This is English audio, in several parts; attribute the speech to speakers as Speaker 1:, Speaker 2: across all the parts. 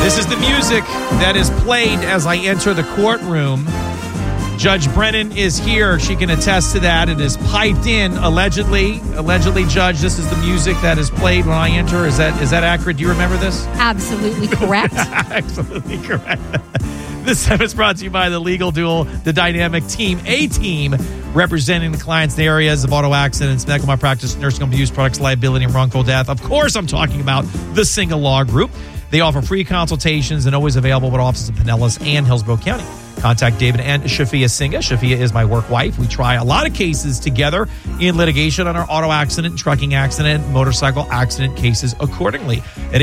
Speaker 1: This is the music that is played as I enter the courtroom. Judge Brennan is here. She can attest to that. It is piped in, allegedly. Allegedly, Judge, this is the music that is played when I enter. Is that accurate? Do you remember this?
Speaker 2: Absolutely correct.
Speaker 1: Absolutely correct. This segment is brought to you by the legal duel, the dynamic team, a team representing the clients in the areas of auto accidents, medical malpractice, nursing home abuse, products liability, and wrongful death. Of course, I'm talking about the Single Law Group. They offer free consultations and always available with offices in Pinellas and Hillsborough County. Contact David and Shafia Singa. Shafia is my work wife. We try a lot of cases together in litigation on our auto accident, trucking accident, motorcycle accident cases accordingly at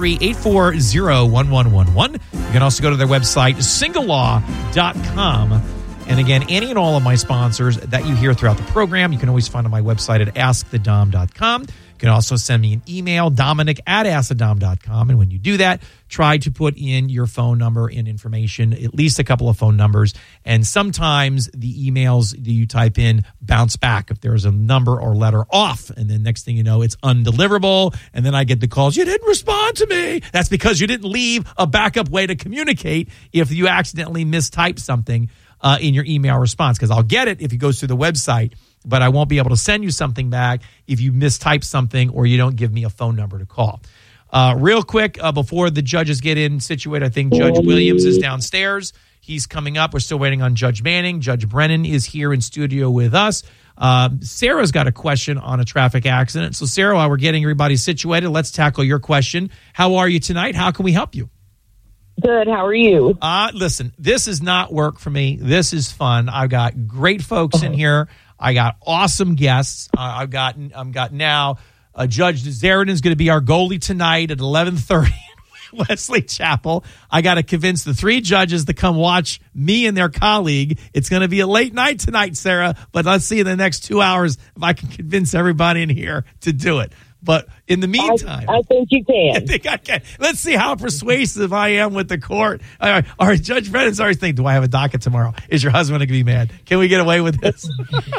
Speaker 1: 813-840-1111. You can also go to their website, singlelaw.com. And again, any and all of my sponsors that you hear throughout the program, you can always find on my website at askthedom.com. You can also send me an email, dominic@askthedom.com. And when you do that, try to put in your phone number and information, at least a couple of phone numbers. And sometimes the emails that you type in bounce back if there's a number or letter off. And then next thing you know, it's undeliverable. And then I get the calls, you didn't respond to me. That's because you didn't leave a backup way to communicate if you accidentally mistyped something in your email response, because I'll get it if it goes through the website, but I won't be able to send you something back if you mistype something or you don't give me a phone number to call. Real quick, before the judges get in situated, I think Judge Williams is downstairs. He's coming up. We're still waiting on Judge Manning. Judge Brennan is here in studio with us. Sarah's got a question on a traffic accident. So, Sarah, while we're getting everybody situated, let's tackle your question. How are you tonight? How can we help you?
Speaker 3: Good. How are you?
Speaker 1: Listen, this is not work for me. This is fun. I've got great folks in here. I got awesome guests. I've got now Judge Zarin is going to be our goalie tonight at 11:30 in Wesley Chapel. I got to convince the three judges to come watch me and their colleague. It's going to be a late night tonight, Sarah, but let's see in the next 2 hours if I can convince everybody in here to do it. But in the meantime,
Speaker 3: I think you can.
Speaker 1: I think I can. Let's see how persuasive I am with the court. All right, Judge Brennan's always thinking, do I have a docket tomorrow? Is your husband going to be mad? Can we get away with this?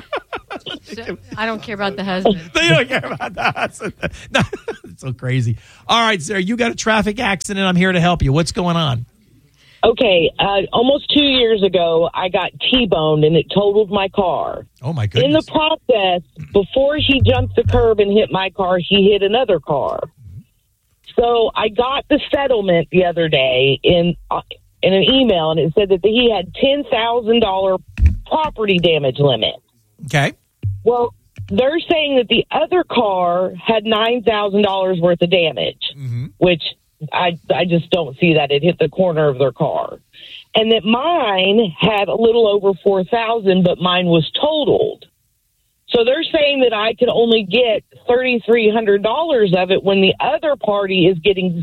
Speaker 2: I don't care about the husband.
Speaker 1: You don't care about the husband. No, it's so crazy. All right, Sarah, you got a traffic accident. I'm here to help you. What's going on?
Speaker 3: Okay, almost 2 years ago, I got T-boned and it totaled my car.
Speaker 1: Oh, my goodness.
Speaker 3: In the process, before he jumped the curb and hit my car, he hit another car. So I got the settlement the other day in an email, and it said that he had $10,000 property damage limit.
Speaker 1: Okay.
Speaker 3: Well, they're saying that the other car had $9,000 worth of damage, which I just don't see that. It hit the corner of their car. And that mine had a little over $4,000, but mine was totaled. So they're saying that I could only get $3,300 of it when the other party is getting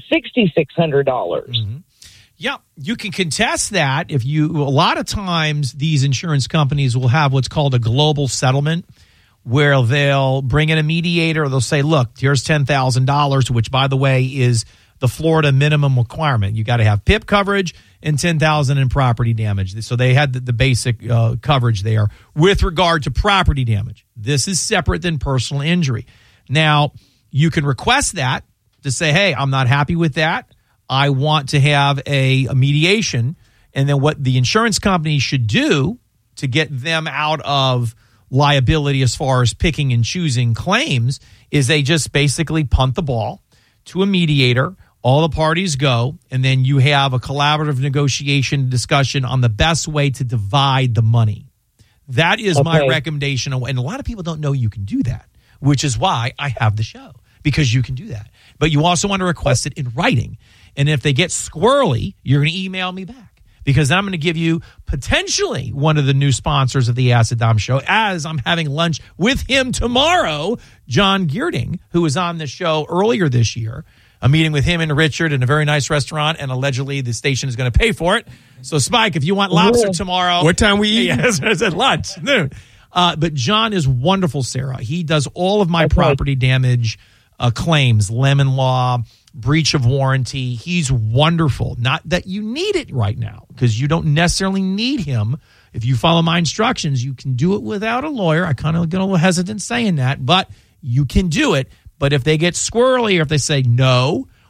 Speaker 3: $6,600.
Speaker 1: Yeah, you can contest that if you. A lot of times, these insurance companies will have what's called a global settlement, where they'll bring in a mediator. They'll say, "Look, here's $10,000," which, by the way, is the Florida minimum requirement. You got to have PIP coverage and $10,000 in property damage. So they had the basic coverage there with regard to property damage. This is separate than personal injury. Now, you can request that to say, hey, I'm not happy with that. I want to have a mediation. And then what the insurance company should do to get them out of liability as far as picking and choosing claims is they just basically punt the ball to a mediator. All the parties go, and then you have a collaborative negotiation discussion on the best way to divide the money. That is my recommendation. And a lot of people don't know you can do that, which is why I have the show, because you can do that. But you also want to request it in writing. And if they get squirrely, you're going to email me back, because I'm going to give you potentially one of the new sponsors of the Acid Dom Show, as I'm having lunch with him tomorrow, John Geerding, who was on the show earlier this year. A meeting with him and Richard in a very nice restaurant, and allegedly the station is going to pay for it. So, Spike, if you want lobster tomorrow.
Speaker 4: What time we eat?
Speaker 1: Yes, it's at lunch. Noon. But John is wonderful, Sarah. He does all of my property damage claims, lemon law, breach of warranty. He's wonderful. Not that you need it right now, because you don't necessarily need him. If you follow my instructions, you can do it without a lawyer. I kind of get a little hesitant saying that, but you can do it. But if they get squirrely, or if they say no,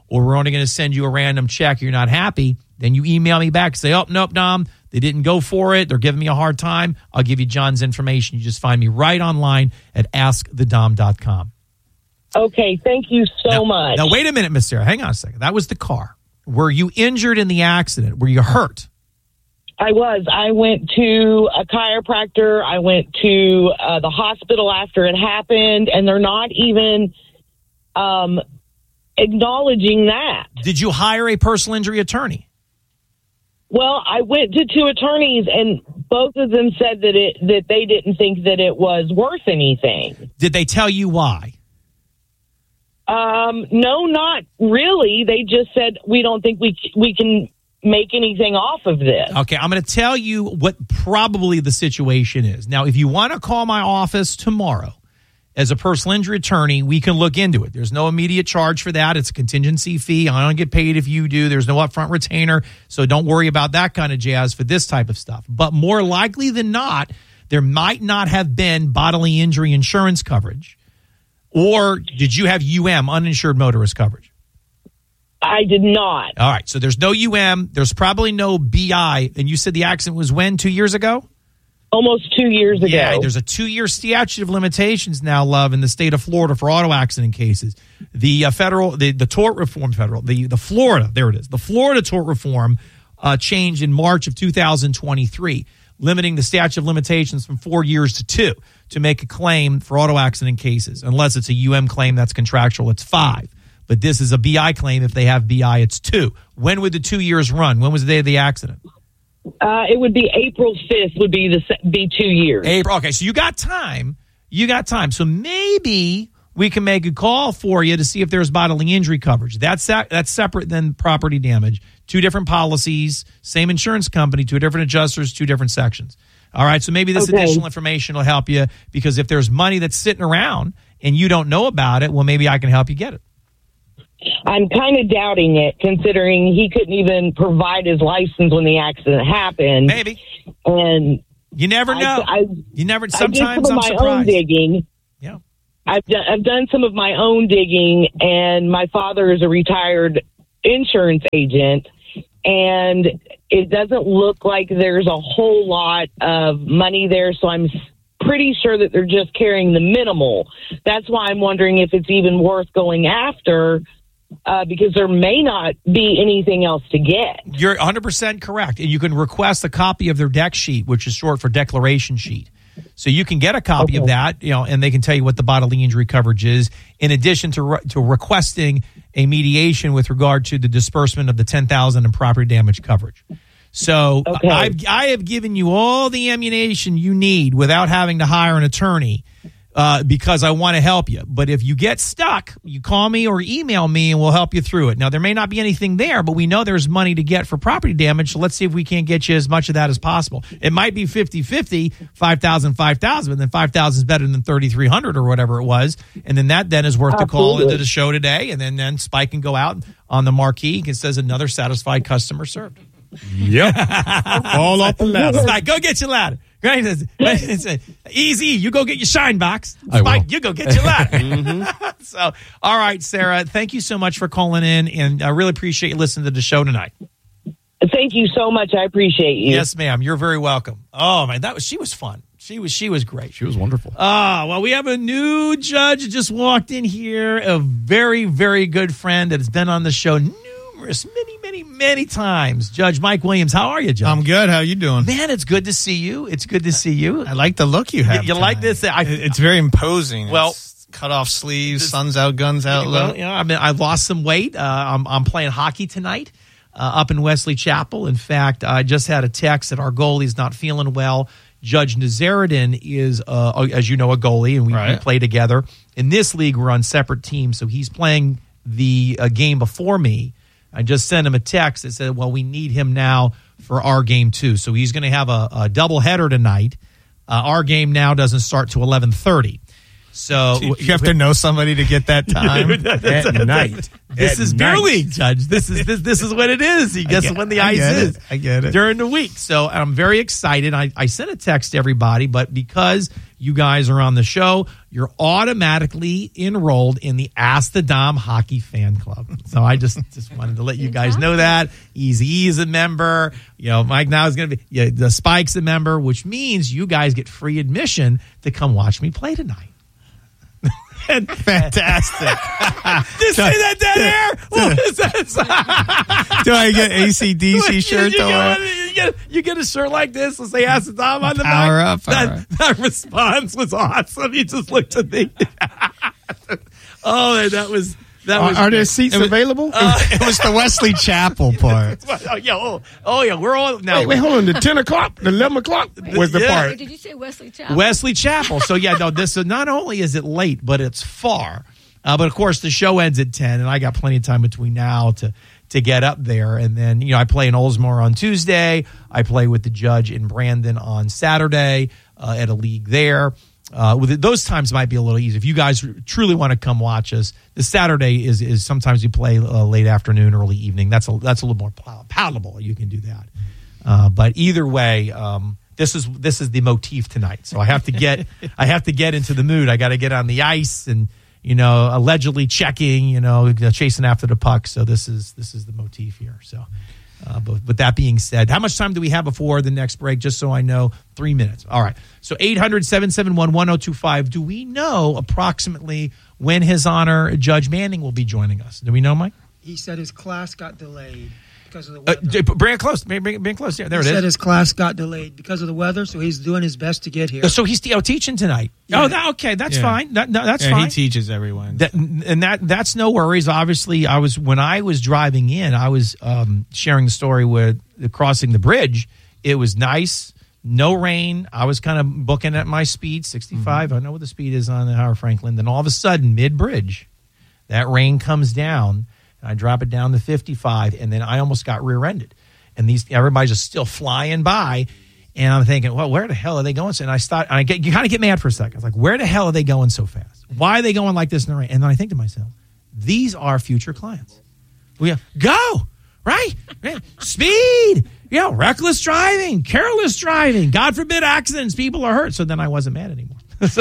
Speaker 1: or we're only going to send you a random check, you're not happy, then you email me back and say, oh, nope, Dom, they didn't go for it. They're giving me a hard time. I'll give you John's information. You just find me right online at askthedom.com.
Speaker 3: Okay, thank you so much.
Speaker 1: Now, wait a minute, Miss Sarah. Hang on a second. That was the car. Were you injured in the accident? Were you hurt?
Speaker 3: I was. I went to a chiropractor. I went to the hospital after it happened, and they're not even acknowledging that.
Speaker 1: Did you hire a personal injury attorney?
Speaker 3: Well, I went to 2 attorneys, and both of them said that they didn't think that it was worth anything.
Speaker 1: Did they tell you why?
Speaker 3: No, not really. They just said, we don't think we can make anything off of this.
Speaker 1: Okay, I'm going to tell you what probably the situation is. Now, if you want to call my office tomorrow as a personal injury attorney, we can look into it. There's no immediate charge for that. It's a contingency fee. I don't get paid if you do. There's no upfront retainer, so don't worry about that kind of jazz for this type of stuff. But more likely than not, there might not have been bodily injury insurance coverage. Or did you have uninsured motorist coverage?
Speaker 3: I did not.
Speaker 1: All right, so there's no there's probably no BI, and you said the accident was when, 2 years ago?
Speaker 3: Almost 2 years ago.
Speaker 1: Yeah, there's a 2-year statute of limitations now, love, in the state of Florida for auto accident cases. The tort reform the Florida, there it is. The Florida tort reform changed in March of 2023, limiting the statute of limitations from 4 years to 2 to make a claim for auto accident cases. Unless it's a claim that's contractual, it's 5. But this is a BI claim. If they have BI, it's 2. When would the 2 years run? When was the day of the accident?
Speaker 3: It would be April 5th would be 2 years.
Speaker 1: April. Okay, so you got time. So maybe we can make a call for you to see if there's bodily injury coverage. That's separate than property damage. 2 different policies, same insurance company, 2 different adjusters, 2 different sections. All right, so maybe this additional information will help you, because if there's money that's sitting around and you don't know about it, well, maybe I can help you get it.
Speaker 3: I'm kind of doubting it, considering he couldn't even provide his license when the accident happened.
Speaker 1: Maybe.
Speaker 3: And
Speaker 1: you never know. Sometimes
Speaker 3: I'm surprised. Own digging.
Speaker 1: Yeah.
Speaker 3: I've done some of my own digging, and my father is a retired insurance agent, and it doesn't look like there's a whole lot of money there, so I'm pretty sure that they're just carrying the minimal. That's why I'm wondering if it's even worth going after, because there may not be anything else to get.
Speaker 1: You're 100% correct. And you can request a copy of their deck sheet, which is short for declaration sheet. So you can get a copy of that, and they can tell you what the bodily injury coverage is, in addition to requesting a mediation with regard to the disbursement of the $10,000 in property damage coverage. So I have given you all the ammunition you need without having to hire an attorney, because I want to help you. But if you get stuck, you call me or email me and we'll help you through it. Now, there may not be anything there, but we know there's money to get for property damage. So let's see if we can't get you as much of that as possible. It might be 50-50, 5,000, 5,000, but then 5,000 is better than 3,300 or whatever it was. And then that is worth the call into the show today. And then Spike can go out on the marquee and says another satisfied customer served.
Speaker 4: Yep. All off the ladder.
Speaker 1: Spike, go get your ladder. Right? It's easy. You go get your shine box. Spike, you go get your ladder. So, all right, Sarah, thank you so much for calling in, and I really appreciate you listening to the show tonight.
Speaker 3: Thank you so much. I appreciate you.
Speaker 1: Yes, ma'am. You're very welcome. Oh, man, she was fun. She was great.
Speaker 4: She was wonderful.
Speaker 1: Well, we have a new judge who just walked in here, a very, very good friend that has been on the show many times. Judge Mike Williams, how are you, Judge?
Speaker 5: I'm good. How you doing?
Speaker 1: Man, it's good to see you.
Speaker 5: I like the look you have.
Speaker 1: You like this?
Speaker 5: It's very imposing.
Speaker 1: Well,
Speaker 5: it's cut off sleeves, sun's out, guns out.
Speaker 1: Well, I lost some weight. I'm playing hockey tonight up in Wesley Chapel. In fact, I just had a text that our goalie's not feeling well. Judge Nazaruddin is, as you know, a goalie, and we play together. In this league, we're on separate teams, so he's playing the game before me. I just sent him a text that said, well, we need him now for our game too. So he's going to have a double header tonight. Our game now doesn't start till 11:30. So
Speaker 5: You have to know somebody to get that time.
Speaker 4: At night.
Speaker 1: This is beer league, Judge. This is what it is. You guess when the ice is.
Speaker 5: I get it.
Speaker 1: During the week. So I'm very excited. I sent a text to everybody, but because you guys are on the show, you're automatically enrolled in the Ask the Dom Hockey Fan Club. So I just wanted to let you guys know that. Easy is a member. Mike now is going to be the Spike's a member, which means you guys get free admission to come watch me play tonight.
Speaker 5: Fantastic.
Speaker 1: Just say that dead air. What is that?
Speaker 5: Do I get ACDC shirt to wear?
Speaker 1: You get a shirt like this and say Ask the Dom on the
Speaker 5: Power
Speaker 1: back.
Speaker 5: up.
Speaker 1: That response was awesome. You just looked at me. That was.
Speaker 4: Are there seats available?
Speaker 5: It was the Wesley Chapel part.
Speaker 1: Oh yeah, we're all now.
Speaker 4: Wait, hold on. The 10 o'clock, the 11 o'clock was the part.
Speaker 2: Wait, did you say Wesley Chapel?
Speaker 1: Wesley Chapel. So this not only is it late, but it's far. But of course, the show ends at 10, and I got plenty of time between now to get up there. And then I play in Oldsmore on Tuesday. I play with the Judge in Brandon on Saturday at a league there. Those times might be a little easy. If you guys truly want to come watch us, the Saturday is sometimes we play late afternoon, early evening. That's a little more palatable. You can do that. But either way, this is the motif tonight. So I have to get into the mood. I got to get on the ice and allegedly checking, chasing after the puck. So this is the motif here. So. But with that being said, how much time do we have before the next break? Just so I know, 3 minutes. All right. So 800-771-1025. Do we know approximately when His Honor Judge Manning will be joining us? Do we know, Mike?
Speaker 6: He said his class got delayed because of the weather.
Speaker 1: Bring it close. Bring it close. Yeah, there
Speaker 6: he
Speaker 1: it is.
Speaker 6: He said his class got delayed because of the weather, so he's doing his best to get here.
Speaker 1: So he's teaching tonight.
Speaker 6: Yeah.
Speaker 1: Okay. That's fine. That's fine.
Speaker 5: He teaches everyone.
Speaker 1: That's no worries. Obviously, when I was driving in, I was sharing the story with crossing the bridge. It was nice. No rain. I was kind of booking at my speed, 65. I know what the speed is on the Howard Franklin. Then all of a sudden, mid-bridge, that rain comes down. I drop it down to 55, and then I almost got rear-ended. And everybody's just still flying by, and I'm thinking, well, where the hell are they going? And you kind of get mad for a second. I was like, where the hell are they going so fast? Why are they going like this in the rain? And then I think to myself, these are future clients. Go, right? Speed, reckless driving, careless driving. God forbid accidents, people are hurt. So then I wasn't mad anymore.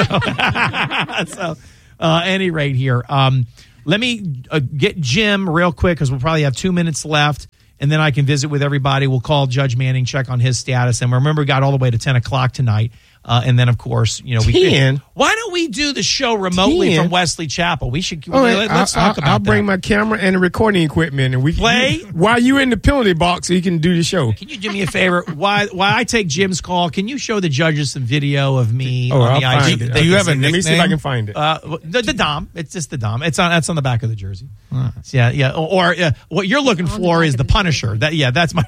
Speaker 1: So any rate here, let me get Jim real quick because we'll probably have 2 minutes left, and then I can visit with everybody. We'll call Judge Manning, check on his status, and remember we got all the way to 10 o'clock tonight. And then, of course, why don't we do the show remotely from Wesley Chapel? We should. Let's talk about that.
Speaker 4: I'll bring my camera and the recording equipment, and we can
Speaker 1: play
Speaker 4: while you in the penalty box, so you can do the show.
Speaker 1: Can you do me a favor? While I take Jim's call, can you show the judges some video of me on the ice?
Speaker 5: Do you have a nickname?
Speaker 4: Let me see if I can find it.
Speaker 1: The Dom. It's just the Dom. That's on the back of the jersey. Yeah. Or what you're looking for is the Punisher. That's my.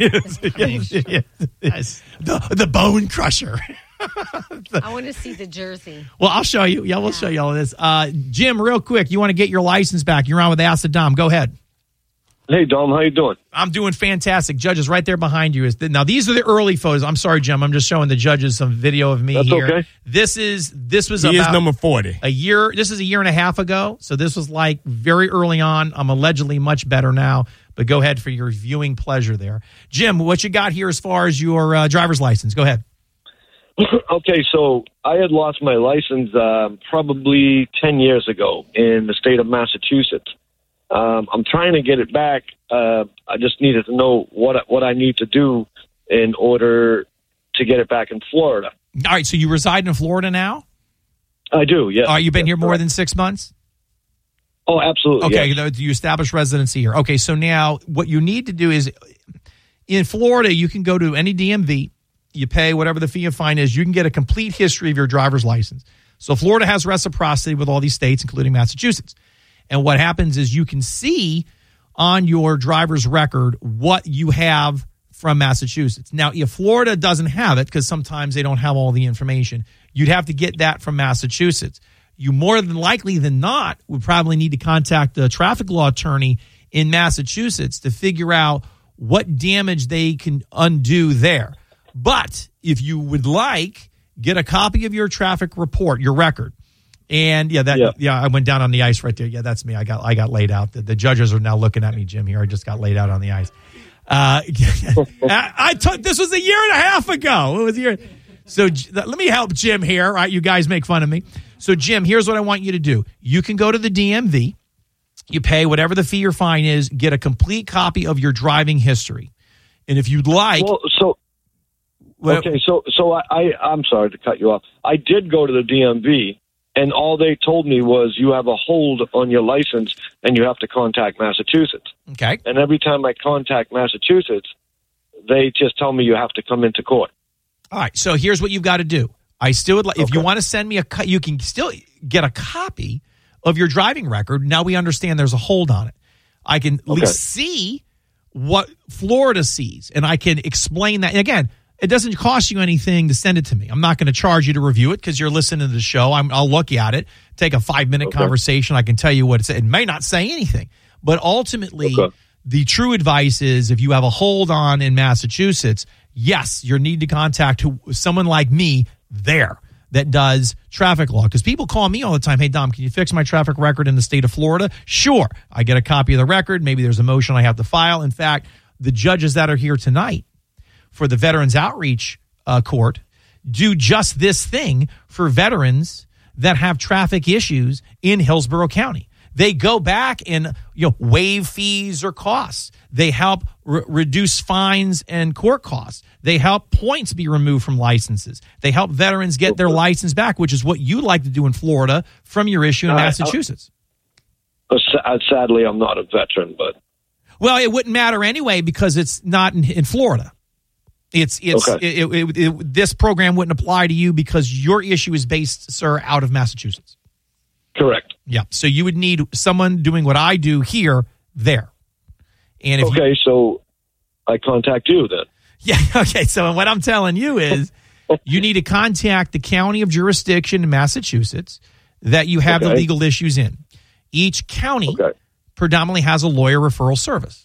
Speaker 1: The Bone Crusher.
Speaker 2: I want to see the jersey.
Speaker 1: Well, I'll show you. Yeah, we'll show you all of this. Jim, real quick, you want to get your license back. You're on with Ask the Dom. Go ahead.
Speaker 7: Hey, Dom, how you doing?
Speaker 1: I'm doing fantastic. Judge is right there behind you. Now, these are the early photos. I'm sorry, Jim. I'm just showing the judges some video of me
Speaker 7: That's
Speaker 1: here.
Speaker 7: Okay.
Speaker 1: This was
Speaker 4: he
Speaker 1: about
Speaker 4: is number 40.
Speaker 1: a year. This is a year and a half ago. So this was like very early on. I'm allegedly much better now. But go ahead for your viewing pleasure there. Jim, what you got here as far as your driver's license? Go ahead.
Speaker 7: Okay, so I had lost my license probably 10 years ago in the state of Massachusetts. I'm trying to get it back. I just needed to know what I need to do in order to get it back in Florida.
Speaker 1: All right, so you reside in Florida now?
Speaker 7: I do, yeah.
Speaker 1: All right, you've been here more than 6 months?
Speaker 7: Oh, absolutely.
Speaker 1: Okay,
Speaker 7: yes.
Speaker 1: You establish residency here. Okay, so now what you need to do is in Florida, you can go to any DMV. You pay whatever the fee and fine is. You can get a complete history of your driver's license. So Florida has reciprocity with all these states, including Massachusetts. And what happens is you can see on your driver's record what you have from Massachusetts. Now, if Florida doesn't have it, because sometimes they don't have all the information, you'd have to get that from Massachusetts. You more than likely than not would probably need to contact the traffic law attorney in Massachusetts to figure out what damage they can undo there. But if you would like, get a copy of your traffic report, your record. And I went down on the ice right there. Yeah, that's me. I got laid out. The judges are now looking at me, Jim. Here, I just got laid out on the ice. This was a year and a half ago. It was a year. So let me help Jim here. Right, you guys make fun of me. So Jim, here's what I want you to do. You can go to the DMV. You pay whatever the fee or fine is. Get a complete copy of your driving history, and if you'd like.
Speaker 7: I'm sorry to cut you off. I did go to the DMV. And all they told me was you have a hold on your license and you have to contact Massachusetts.
Speaker 1: Okay.
Speaker 7: And every time I contact Massachusetts, they just tell me you have to come into court.
Speaker 1: All right. So here's what you've got to do. I still would like, if you want to send me you can still get a copy of your driving record. Now we understand there's a hold on it. I can at least see what Florida sees, and I can explain that. And again, it doesn't cost you anything to send it to me. I'm not going to charge you to review it because you're listening to the show. I'll look at it, take a 5-minute conversation. I can tell you what it says. It may not say anything, but ultimately the true advice is if you have a hold on in Massachusetts, yes, you need to contact someone like me there that does traffic law. Because people call me all the time, hey, Dom, can you fix my traffic record in the state of Florida? Sure. I get a copy of the record. Maybe there's a motion I have to file. In fact, the judges that are here tonight for the Veterans Outreach Court do just this thing for veterans that have traffic issues in Hillsborough County. They go back and waive fees or costs. They help reduce fines and court costs. They help points be removed from licenses. They help veterans get their license back, which is what you like to do in Florida from your issue in Massachusetts.
Speaker 7: Sadly, I'm not a veteran, but
Speaker 1: well, it wouldn't matter anyway because it's not in Florida. This program wouldn't apply to you because your issue is based, sir, out of Massachusetts.
Speaker 7: Correct.
Speaker 1: Yeah. So you would need someone doing what I do here, there. And if
Speaker 7: so I contact you then.
Speaker 1: Yeah. Okay. So what I'm telling you is you need to contact the county of jurisdiction in Massachusetts that you have the legal issues in. Each county predominantly has a lawyer referral service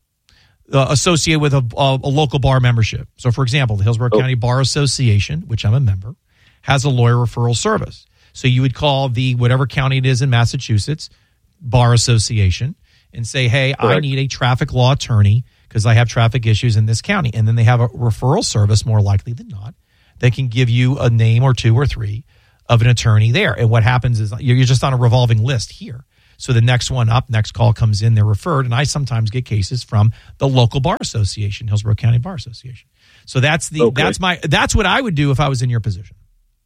Speaker 1: associated with a local bar membership. So, for example, the Hillsborough County Bar Association, which I'm a member, has a lawyer referral service. So you would call the whatever county it is in Massachusetts Bar Association and say, hey, I need a traffic law attorney because I have traffic issues in this county. And then they have a referral service, more likely than not, that can give you a name or two or three of an attorney there. And what happens is you're just on a revolving list here. So the next one up, next call comes in, they're referred. And I sometimes get cases from the local bar association, Hillsborough County Bar Association. So that's what I would do if I was in your position.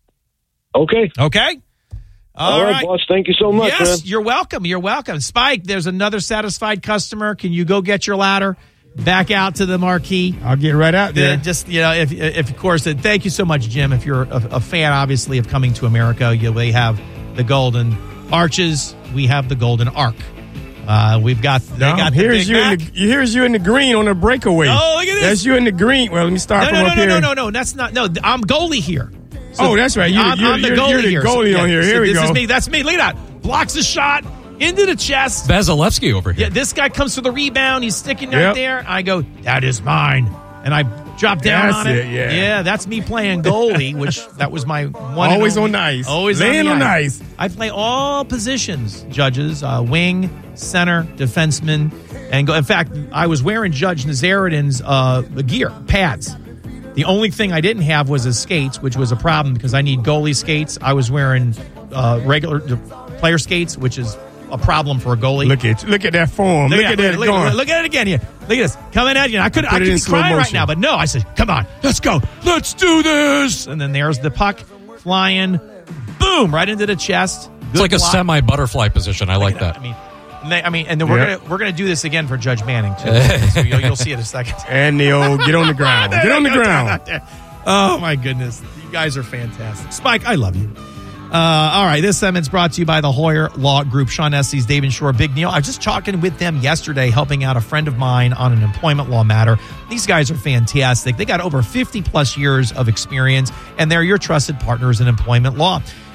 Speaker 7: Okay.
Speaker 1: All right,
Speaker 7: boss. Thank you so much.
Speaker 1: Yes, man. You're welcome. You're welcome. Spike, there's another satisfied customer. Can you go get your ladder back out to the marquee?
Speaker 4: I'll get right out there.
Speaker 1: Just, if of course, thank you so much, Jim. If you're a fan, obviously, of Coming to America, they have the Golden Arches. We have the Golden Arc. We've got.
Speaker 4: Here's you in the green on a breakaway.
Speaker 1: Oh, look at this.
Speaker 4: That's you in the green. Well, let me start from up here.
Speaker 1: No. That's not. No, I'm goalie here. So
Speaker 4: that's right. You're the goalie on here. Here we go.
Speaker 1: This is me. That's me. Look at that. Blocks a shot into the chest.
Speaker 5: Vasilevsky over here.
Speaker 1: Yeah, this guy comes for the rebound. He's sticking right there. I go, that is mine. And I drop down on it. Yeah, that's me playing goalie, which that was my one.
Speaker 4: Always on the ice.
Speaker 1: Always
Speaker 4: laying on the ice.
Speaker 1: I play all positions, judges, wing, center, defenseman, and go. In fact, I was wearing Judge Nazaridin's gear, pads. The only thing I didn't have was his skates, which was a problem because I need goalie skates. I was wearing regular player skates, which is a problem for a goalie.
Speaker 4: Look at that form. Look at
Speaker 1: it again here. Look at this. Coming at you. I could be crying right now, but no. I said, come on, let's go. Let's do this. And then there's the puck flying, boom, right into the chest. Good
Speaker 5: it's like block. A semi-butterfly position. I like that.
Speaker 1: I mean, and then we're gonna do this again for Judge Manning too. So you'll see it in a second.
Speaker 4: And the old get on the ground. Get on the ground.
Speaker 1: Oh my goodness, you guys are fantastic. Spike, I love you. All right, this segment's brought to you by the Hoyer Law Group. Sean Estes, David Shore, Big Neil. I was just talking with them yesterday, helping out a friend of mine on an employment law matter. These guys are fantastic. They got over 50 plus years of experience, and they're your trusted partners in employment law.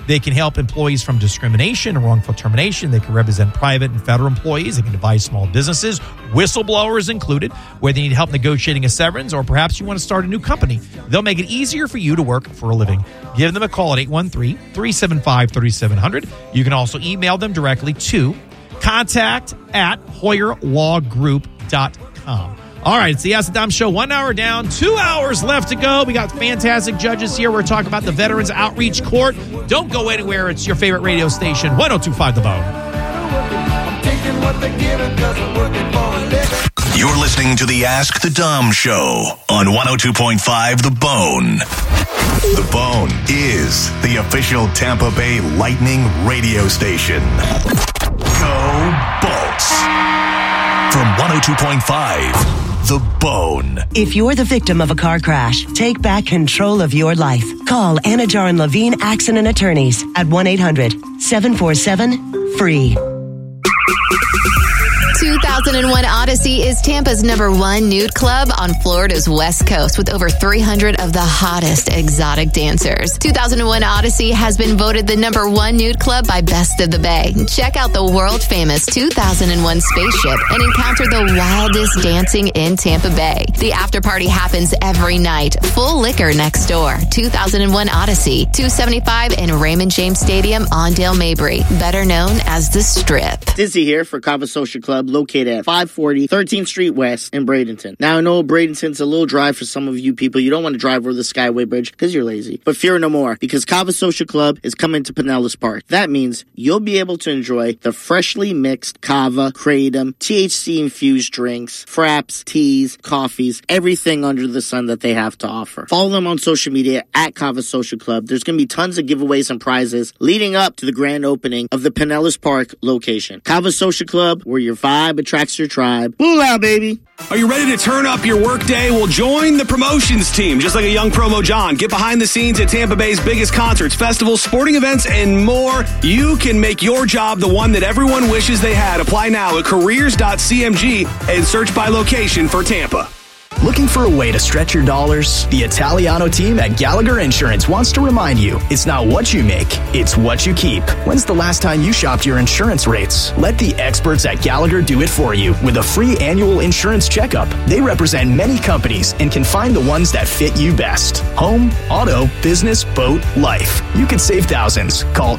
Speaker 1: They can help employees from discrimination and wrongful termination. They can represent private and federal employees. They can advise small businesses, whistleblowers included, whether you need help negotiating a severance or perhaps you want to start a new company. They'll make it easier for you to work for a living. Give them a call at 813-375-3700. You can also email them directly to contact@HoyerLawGroup.com. All right, it's the Ask the Dom Show. 1 hour down, 2 hours left to go. We got fantastic judges here. We're talking about the Veterans Outreach Court. Don't go anywhere. It's your favorite radio station, 102.5 The Bone.
Speaker 8: You're listening to the Ask the Dom Show on 102.5 The Bone. The Bone is the official Tampa Bay Lightning radio station. Go Bolts. From 102.5 The Bone.
Speaker 9: If you're the victim of a car crash, take back control of your life. Call Anajar and Levine Accident Attorneys at 1-800-747-FREE.
Speaker 10: 2001 Odyssey is Tampa's #1 nude club on Florida's West Coast with over 300 of the hottest exotic dancers. 2001 Odyssey has been voted the #1 nude club by Best of the Bay. Check out the world-famous 2001 spaceship and encounter the wildest dancing in Tampa Bay. The after party happens every night. Full liquor next door. 2001 Odyssey, 275 in Raymond James Stadium on Dale Mabry, better known as The Strip.
Speaker 11: Dizzy here for Kava Social Club, located at 540 13th Street West in Bradenton. Now, I know Bradenton's a little drive for some of you people. You don't want to drive over the Skyway Bridge because you're lazy. But fear no more, because Kava Social Club is coming to Pinellas Park. That means you'll be able to enjoy the freshly mixed kava, kratom, THC-infused drinks, fraps, teas, coffees, everything under the sun that they have to offer. Follow them on social media at Kava Social Club. There's going to be tons of giveaways and prizes leading up to the grand opening of the Pinellas Park location. Kava Social Club, where your vibe attracts your tribe. Boo out, baby.
Speaker 12: Are you ready to turn up your workday? Well, join the promotions team. Just like a young Promo John, get behind the scenes at Tampa Bay's biggest concerts, festivals, sporting events, and more. You can make your job the one that everyone wishes they had. Apply now at careers.cmg and search by location for Tampa.
Speaker 13: Looking for a way to stretch your dollars? The Italiano team at Gallagher Insurance wants to remind you, it's not what you make, it's what you keep. When's the last time you shopped your insurance rates? Let the experts at Gallagher do it for you with a free annual insurance checkup. They represent many companies and can find the ones that fit you best. Home, auto, business, boat, life. You could save thousands. Call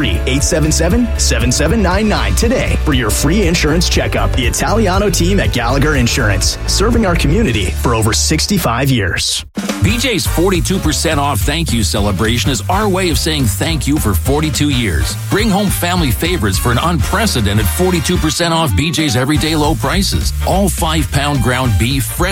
Speaker 13: 813-877-7799 today for your free insurance checkup. The Italiano team at Gallagher Insurance, serving our community for over 65 years.
Speaker 14: BJ's 42% off thank you celebration is our way of saying thank you for 42 years. Bring home family favorites for an unprecedented 42% off BJ's everyday low prices. All 5-pound ground beef, fresh